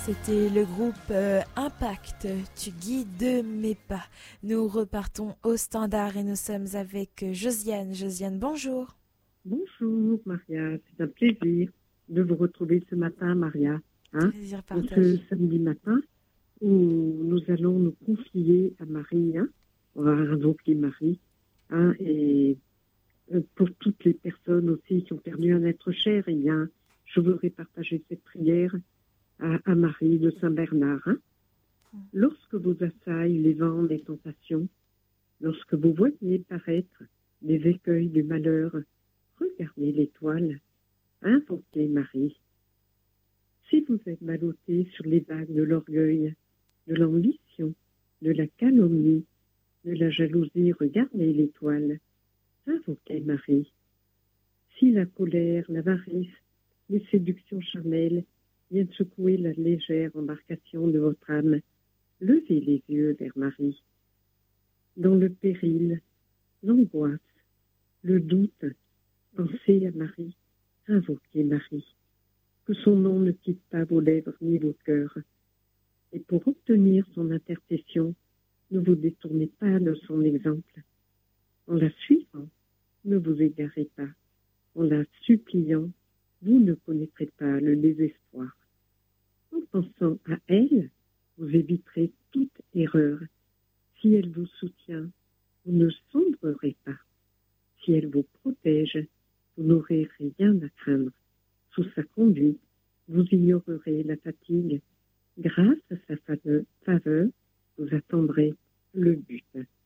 C'était le groupe Impact, tu guides mes pas. Nous repartons au standard et nous sommes avec Josiane. Josiane, bonjour. Bonjour Maria, c'est un plaisir de vous retrouver ce matin Maria. Plaisir Donc, partagé. ce samedi matin où nous allons nous confier à Marie. On va invoquer Marie. Et pour toutes les personnes aussi qui ont perdu un être cher, eh bien, je voudrais partager cette prière à Marie de Saint-Bernard. Lorsque vous assaillent les vents des tentations, lorsque vous voyez paraître les écueils du malheur, regardez l'étoile, invoquez Marie. Si vous êtes ballotté sur les vagues de l'orgueil, de l'ambition, de la calomnie, de la jalousie, regardez l'étoile, invoquez Marie. Si la colère, l'avarice, les séductions charnelles viennent secouer la légère embarcation de votre âme, levez les yeux vers Marie. Dans le péril, l'angoisse, le doute, pensez à Marie, invoquez Marie. Que son nom ne quitte pas vos lèvres ni vos cœurs. Et pour obtenir son intercession, ne vous détournez pas de son exemple. En la suivant, ne vous égarez pas. En la suppliant, vous ne connaîtrez pas le désespoir. En pensant à elle, vous éviterez toute erreur. Si elle vous soutient, vous ne sombrerez pas. Si elle vous protège, vous n'aurez rien à craindre. Sous sa conduite, vous ignorerez la fatigue. Grâce à sa faveur, vous atteindrez le but.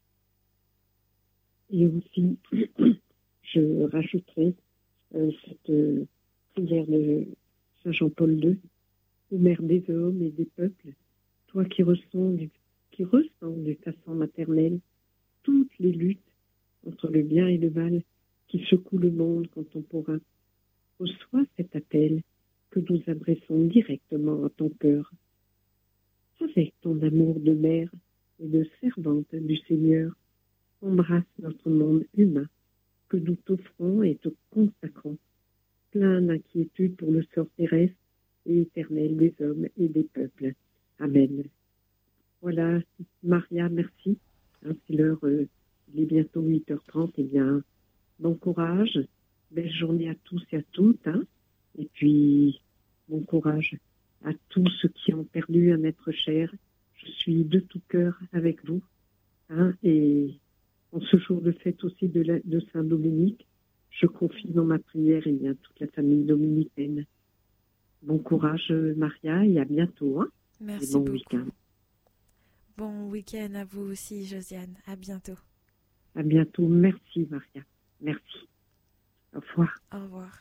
Et aussi, je rajouterai cette prière de Saint Jean-Paul II, ô Mère des hommes et des peuples, toi qui ressens du façon maternelle toutes les luttes entre le bien et le mal qui secouent le monde contemporain. Reçois cet appel que nous adressons directement à ton cœur. Avec ton amour de mère et de servante du Seigneur, embrasse notre monde humain que nous t'offrons et te consacrons, plein d'inquiétude pour le sort terrestre et éternel des hommes et des peuples. Amen. Voilà, Maria, merci. C'est l'heure, il est bientôt 8h30. Eh bien, bon courage, belle journée à tous et à toutes. Et puis, bon courage à tous ceux qui ont perdu un être cher. Je suis de tout cœur avec vous. Et en ce jour de fête aussi de Saint-Dominique, je confie dans ma prière toute la famille dominicaine. Bon courage Maria et à bientôt. Merci et bon beaucoup. Week-end. Bon week-end à vous aussi, Josiane. À bientôt. À bientôt. Merci Maria. Merci. Au revoir. Au revoir.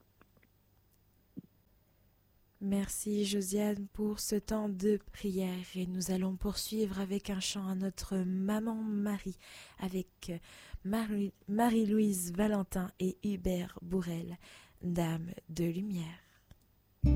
Merci Josiane pour ce temps de prière et nous allons poursuivre avec un chant à notre maman Marie avec Marie-Louise Valentin et Hubert Bourrel, Dame de Lumière.